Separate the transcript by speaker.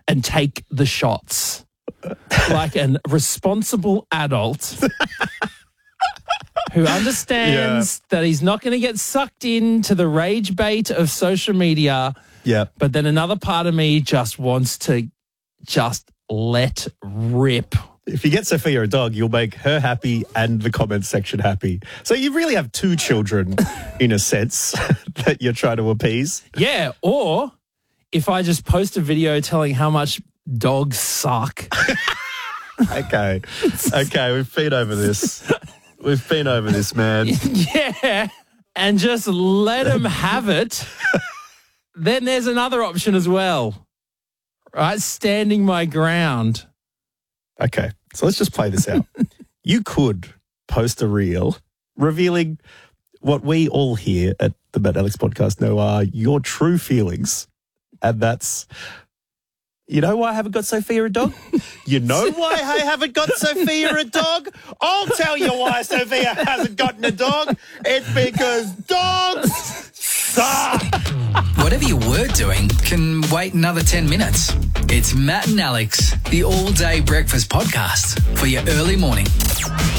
Speaker 1: and take the shots like a responsible adult who understands that he's not going to get sucked into the rage bait of social media.
Speaker 2: Yeah.
Speaker 1: But then another part of me just wants to just let rip.
Speaker 2: If you get Sophia a dog, you'll make her happy and the comments section happy. So you really have two children, in a sense, that you're trying to appease.
Speaker 1: Yeah, or if I just post a video telling how much dogs suck.
Speaker 2: Okay, we've been over this. We've been over this, man.
Speaker 1: Yeah, and just let them have it. Then there's another option as well, right? Standing my ground.
Speaker 2: Okay, so let's just play this out. You could post a reel revealing what we all here at the Matt and Alex podcast know are your true feelings. And that's, you know why I haven't got Sophia a dog? You know why I haven't got Sophia a dog? I'll tell you why Sophia hasn't gotten a dog. It's because dogs suck.
Speaker 3: Whatever you were doing can wait another 10 minutes. It's Matt and Alex, the all-day breakfast podcast for your early morning.